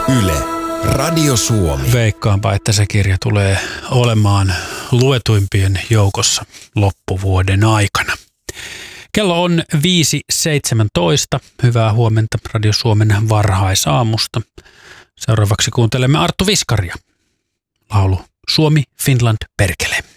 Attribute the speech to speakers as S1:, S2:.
S1: Yle, Radio Suomi.
S2: Veikkaanpa, että se kirja tulee olemaan luetuimpien joukossa loppuvuoden aikana. Kello on 5.17. Hyvää huomenta Radio Suomen varhaisaamusta. Seuraavaksi kuuntelemme Arttu Viskaria. Laulu Suomi, Finland, perkele.